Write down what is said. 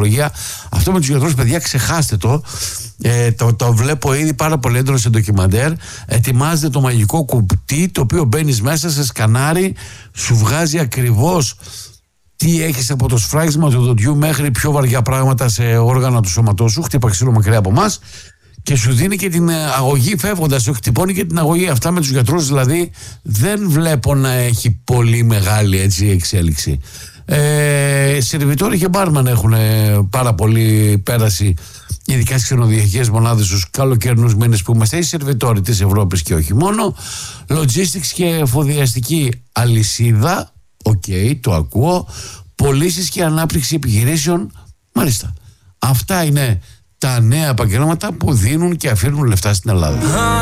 ψυχολογία. Αυτό με τους γιατρούς, παιδιά, ξεχάστε το. Το βλέπω ήδη πάρα πολύ έντονο σε ντοκιμαντέρ. Ετοιμάζεται το μαγικό κουτί, το οποίο μπαίνεις μέσα, σε σκανάρι, σου βγάζει ακριβώς τι έχεις από το σφράγισμα του δοντιού μέχρι πιο βαριά πράγματα σε όργανα του σώματός σου. Χτύπα ξύλο μακριά από εμάς. Και σου δίνει και την αγωγή φεύγοντας, σου χτυπώνει και την αγωγή. Αυτά με τους γιατρούς δηλαδή δεν βλέπω να έχει πολύ μεγάλη έτσι εξέλιξη. Σερβιτόροι και μπάρμαν έχουν πάρα πολύ πέραση, ειδικά στις ξενοδοχειακές μονάδες, στους καλοκαιρινούς μήνες που είμαστε, οι σερβιτόροι της Ευρώπης και όχι μόνο. Logistics και εφοδιαστική αλυσίδα, το ακούω. Πωλήσεις και ανάπτυξη επιχειρήσεων, μάλιστα. Αυτά είναι τα νέα επαγγέλματα που δίνουν και αφήνουν λεφτά στην Ελλάδα.